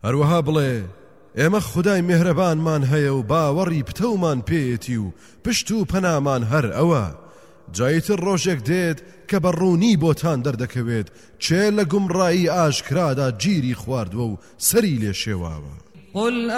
هەروەها بڵێ ئێمە خودای میهرەبانمان هەیە و باوەڕی پتەومان پێیەتی و پشت و پەنامان هەر ئەوە جایتر ڕۆژێک دێت کە بەڕوونی بۆتان دەردەکەوێت چێ لە گومڕایی ئاشکرادا گیری خواردووە و سەری لێ شێواوە.